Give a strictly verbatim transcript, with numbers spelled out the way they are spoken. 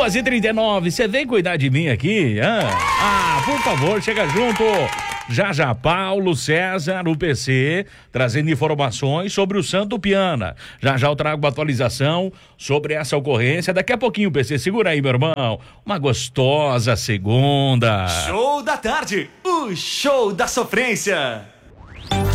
duas e trinta e nove, você vem cuidar de mim aqui? Ah, ah, por favor, chega junto. Já já, Paulo César, o P C, trazendo informações sobre o Santo Piana. Já já eu trago uma atualização sobre essa ocorrência. Daqui a pouquinho, P C, segura aí, meu irmão. Uma gostosa segunda. Show da tarde, o show da sofrência.